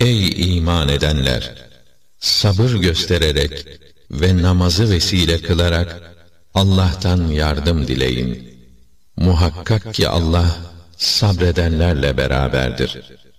Ey iman edenler! Sabır göstererek ve namazı vesile kılarak Allah'tan yardım dileyin. Muhakkak ki Allah sabredenlerle beraberdir.